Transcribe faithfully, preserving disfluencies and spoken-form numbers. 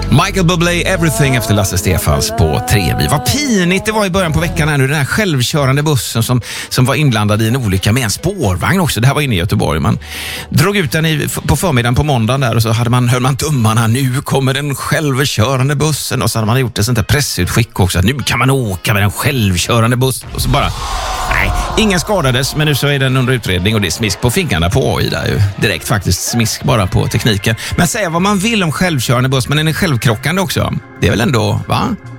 Michael Bublé, Everything efter Lasse Stefans på tre. Vad pinigt det var i början på veckan här nu. Den här självkörande bussen som, som var inblandad i en olycka med en spårvagn också. Det här var inne i Göteborg. Man drog ut den i, på förmiddagen på måndagen där och så hade man, hör man tummarna. Nu kommer den självkörande bussen. Och så hade man gjort ett sånt där pressutskick också. Nu kan man åka med den självkörande bussen. Och så bara, nej, ingen skadades. Men nu så är den under utredning och det är smisk på fingrarna på A I där ju. Direkt faktiskt smisk bara på tekniken. Men säga vad man vill om självkörande buss, men den är självkrockande också. Det är väl ändå, va?